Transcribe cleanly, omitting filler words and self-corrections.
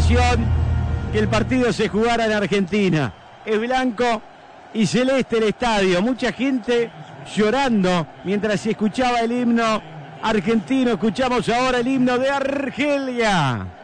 sensación que el partido se jugara en Argentina. Es blanco y celeste el estadio, mucha gente llorando mientras se escuchaba el himno argentino. Escuchamos ahora el himno de Argelia.